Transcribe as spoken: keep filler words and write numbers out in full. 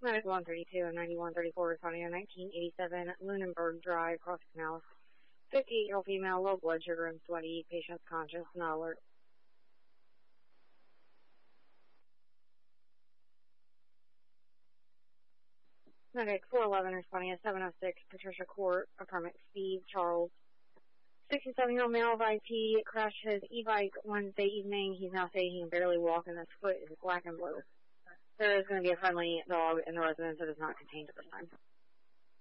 Medic one thirty-two and ninety-one thirty-four responding to nineteen eighty-seven Lunenburg Drive, Cross Canal. fifty-eight-year-old female, low blood sugar and sweaty. Patient's conscious, not alert. Medic four eleven responding to seven oh six Patricia Court, apartment C, Charles. sixty-seven-year-old male of I T crashed his e-bike Wednesday evening. He's now saying he can barely walk and his foot is black and blue. There is going to be a friendly dog in the residence that is not contained at this time.